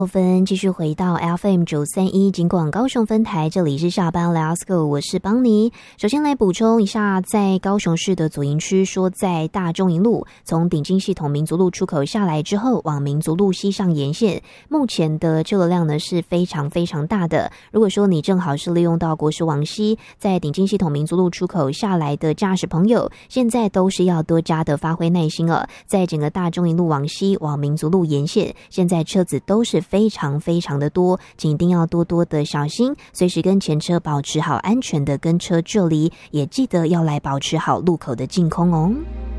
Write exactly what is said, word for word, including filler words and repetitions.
分继续回到 F M 九三一 警广高雄分台，这里是下班 Let's Go， 我是邦尼。首先来补充一下，在高雄市的左营区，说在大中营路从顶金系统民族路出口下来之后，往民族路西上沿线，目前的车流量呢是非常非常大的。如果说你正好是利用到国十往西，在顶金系统民族路出口下来的驾驶朋友，现在都是要多加的发挥耐心了。在整个大中营路往西往民族路沿线，现在车子都是非常非常的多，请一定要多多的小心，随时跟前车保持好安全的跟车距离，也记得要来保持好路口的净空哦。